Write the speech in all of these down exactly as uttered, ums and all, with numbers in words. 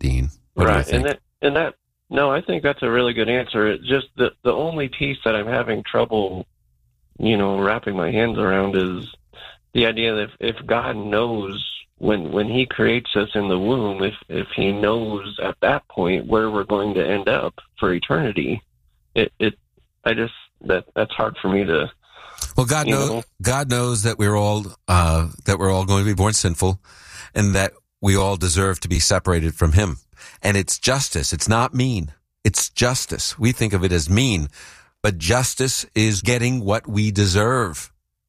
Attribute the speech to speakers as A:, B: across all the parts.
A: Dean. What
B: right,
A: do you think?
B: and that, and that, no, I think that's a really good answer. It's just the the only piece that I'm having trouble, you know, wrapping my hands around is the idea that if, if God knows when when He creates us in the womb, if if He knows at that point where we're going to end up for eternity, it it I just that that's hard for me to.
A: Well, God knows. Know. God knows that we're all uh, that we're all going to be born sinful, and that we all deserve to be separated from Him. And it's justice. It's not mean. It's justice. We think of it as mean, but justice is getting what we deserve.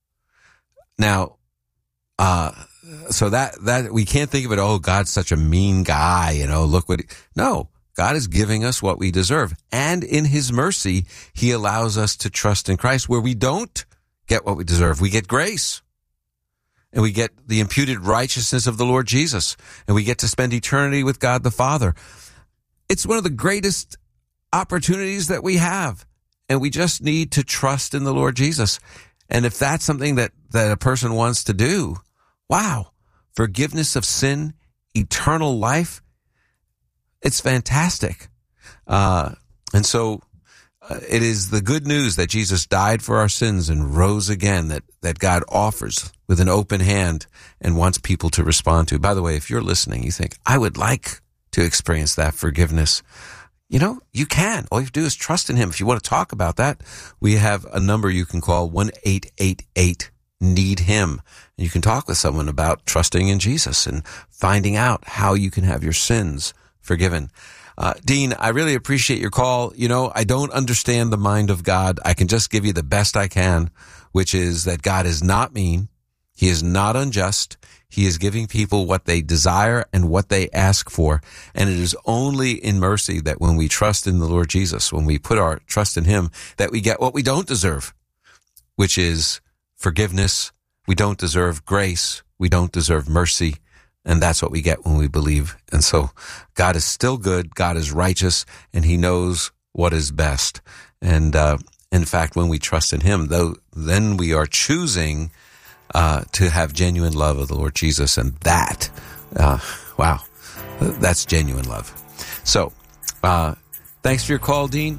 A: Now, uh, so that that we can't think of it. Oh, God's such a mean guy. You know, look what. He, no. God is giving us what we deserve. And in His mercy, He allows us to trust in Christ where we don't get what we deserve. We get grace. And we get the imputed righteousness of the Lord Jesus. And we get to spend eternity with God the Father. It's one of the greatest opportunities that we have. And we just need to trust in the Lord Jesus. And if that's something that, that a person wants to do, wow, forgiveness of sin, eternal life, it's fantastic. Uh, and so uh, it is the good news that Jesus died for our sins and rose again that, that God offers with an open hand and wants people to respond to. By the way, if you're listening, you think, I would like to experience that forgiveness. You know, you can. All you have to do is trust in Him. If you want to talk about that, we have a number you can call, one eight eight eight need him. And you can talk with someone about trusting in Jesus and finding out how you can have your sins forgiven. Uh, Dean, I really appreciate your call. You know, I don't understand the mind of God. I can just give you the best I can, which is that God is not mean. He is not unjust. He is giving people what they desire and what they ask for. And it is only in mercy that when we trust in the Lord Jesus, when we put our trust in Him, that we get what we don't deserve, which is forgiveness. We don't deserve grace. We don't deserve mercy. And that's what we get when we believe. And so God is still good. God is righteous, and He knows what is best. And uh, in fact, when we trust in Him, though, then we are choosing uh, to have genuine love of the Lord Jesus. And that, uh, wow, that's genuine love. So uh, thanks for your call, Dean.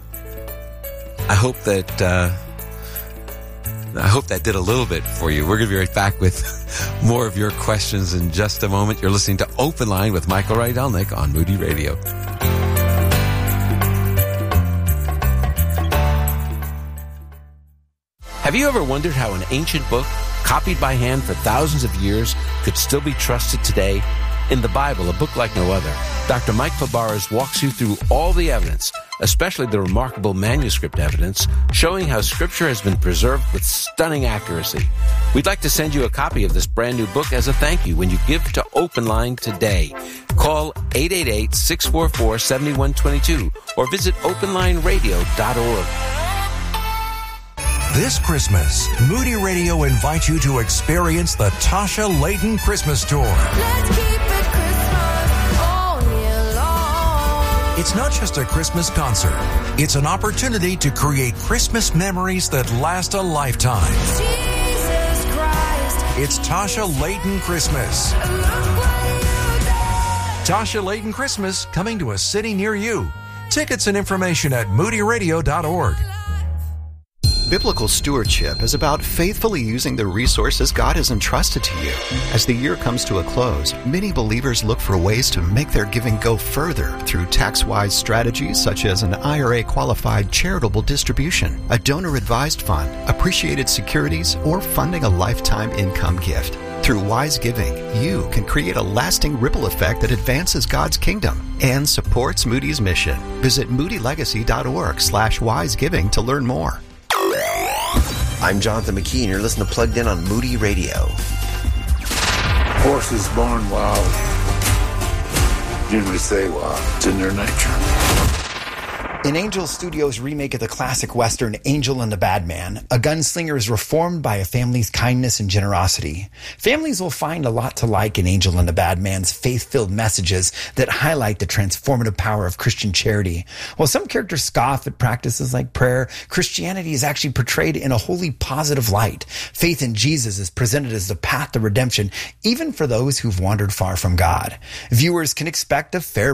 A: I hope that... Uh, I hope that did a little bit for you. We're going to be right back with more of your questions in just a moment. You're listening to Open Line with Michael Rydelnik on Moody Radio. Have you ever wondered how an ancient book, copied by hand for thousands of years, could still be trusted today? In the Bible, a book like no other, Doctor Mike Fabarez walks you through all the evidence, especially the remarkable manuscript evidence, showing how Scripture has been preserved with stunning accuracy. We'd like to send you a copy of this brand new book as a thank you when you give to Open Line today. Call eight eight eight, six four four, seven one two two or visit open line radio dot org.
C: This Christmas, Moody Radio invites you to experience the Tasha Layton Christmas Tour.
D: Let's keep it Christmas all year long.
C: It's not just a Christmas concert. It's an opportunity to create Christmas memories that last a lifetime.
D: Jesus Christ.
C: It's Tasha Layton Christmas.
D: Look what you did.
C: Tasha Layton Christmas, coming to a city near you. Tickets and information at moody radio dot org.
E: Biblical stewardship is about faithfully using the resources God has entrusted to you. As the year comes to a close, many believers look for ways to make their giving go further through tax-wise strategies such as an I R A-qualified charitable distribution, a donor-advised fund, appreciated securities, or funding a lifetime income gift. Through wise giving, you can create a lasting ripple effect that advances God's kingdom and supports Moody's mission. Visit moody legacy dot org slash wise giving to learn more.
F: I'm Jonathan McKee, and you're listening to Plugged In on Moody Radio.
G: Horses born wild generally stay wild. It's in their nature.
H: In Angel Studios' remake of the classic Western Angel and the Bad Man, a gunslinger is reformed by a family's kindness and generosity. Families will find a lot to like in Angel and the Bad Man's faith-filled messages that highlight the transformative power of Christian charity. While some characters scoff at practices like prayer, Christianity is actually portrayed in a wholly positive light. Faith in Jesus is presented as the path to redemption, even for those who've wandered far from God. Viewers can expect a fair